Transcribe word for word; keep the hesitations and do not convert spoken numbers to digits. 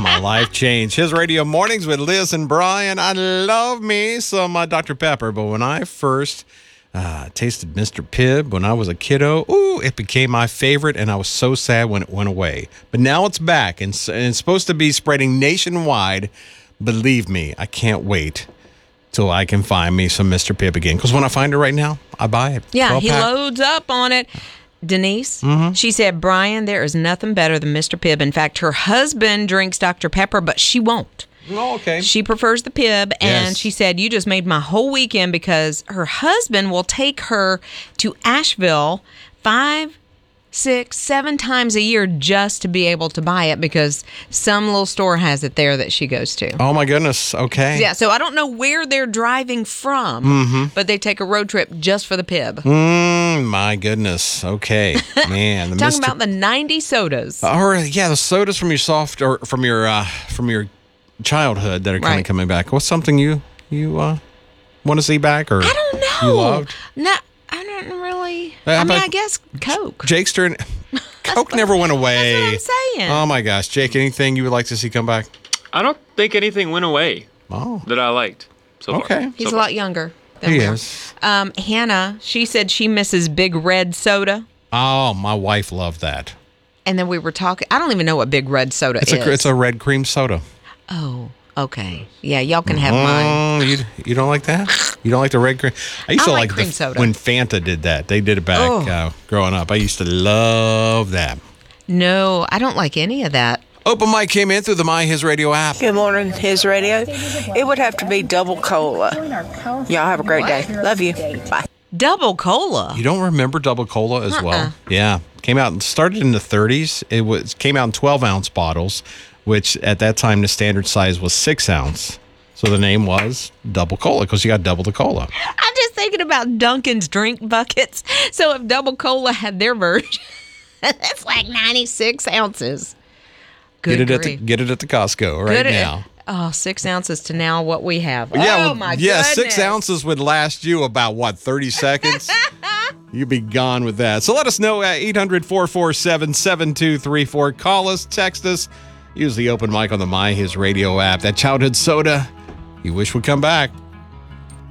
my life changed. His Radio Mornings with Liz and Brian. I love me some uh, Doctor Pepper, but when I first uh, tasted Mister Pibb when I was a kiddo, ooh, it became my favorite, and I was so sad when it went away. But now it's back, and, and it's supposed to be spreading nationwide. Believe me, I can't wait till I can find me some Mister Pibb again. Because when I find it right now, I buy it. Yeah, he loads up on it. Denise, mm-hmm. she said, Brian, there is nothing better than Mister Pibb. In fact, her husband drinks Doctor Pepper, but she won't. Oh, okay. She prefers the Pibb, and Yes. she said, you just made my whole weekend because her husband will take her to Asheville five, six, seven times a year just to be able to buy it because some little store has it there that she goes to. Oh, my goodness. Okay. Yeah, so I don't know where they're driving from, mm-hmm. but they take a road trip just for the Pibb. Mm, my goodness. Okay. Man. The Talking Mister about the ninety sodas. Or yeah, the sodas from your soft or from your uh, from your childhood that are kind of Right. coming back. What's something you you uh, want to see back or I don't know. you loved? No, I don't really. Uh, I how mean, about I guess Coke. Jakester and Coke never went away. That's what I'm saying. Oh my gosh, Jake! Anything you would like to see come back? I don't think anything went away Oh, that I liked so far. okay. He's So a lot younger than He we are. is. Um, Hannah, she said she misses Big Red Soda. Oh, my wife loved that. And then we were talking. I don't even know what Big Red Soda It's is. a it's a red cream soda. Oh, okay. Yeah, y'all can have mine. Mm, you you don't like that? You don't like the red cream? I used I to like like, cream the, soda. when Fanta did that. They did it back Oh. uh, growing up. I used to love that. No, I don't like any of that. Open mic came in through the My His Radio app. Good morning, His Radio. It would have to be double cola. Y'all have a great day. Love you. Bye. Double cola. You don't remember Double Cola as Uh-uh. well? Yeah, came out and started in the thirties. It was came out in twelve ounce bottles, which at that time the standard size was six ounce. So the name was Double Cola because you got double the cola. I'm just thinking about Dunkin's drink buckets. So if Double Cola had their version, that's like ninety-six ounces. Good get it at grief. the get it at the Costco right Good at- now. Oh, six ounces to now what we have. Yeah, oh, well, my yeah, goodness. six ounces would last you about what thirty seconds. You'd be gone with that. So let us know at eight hundred, four four seven, seven two three four. Call us, text us, use the open mic on the My His Radio app. That childhood soda you wish would come back.